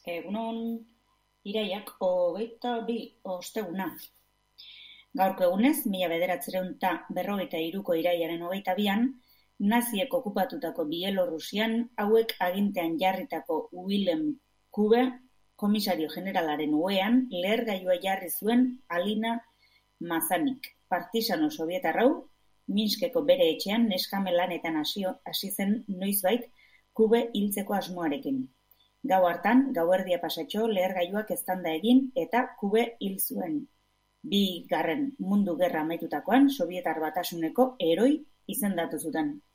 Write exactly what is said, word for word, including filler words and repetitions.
Egunon, iraiak hogeita bi osteguna. Gaurko egunez, mila bederatziehun eta berrogeita hiruko iraiaren hogeita bian, naziek okupatutako Bielorrusian hauek agintean jarritako Wilhelm Kube, komisario generalaren uean, lehergailua jarri zuen Alina Mazanik. Partisano sovietar hau, Minskeko bere etxean neskame lanetan hasi zen noizbait Kube hiltzeko asmoarekin. Gau hartan, gauerdia pasatxo lehergailuak eztanda egin eta Kube hil zuen. Bigarren mundu gerra amaitutakoan, Sobietar Batasuneko heroi izendatu zuten.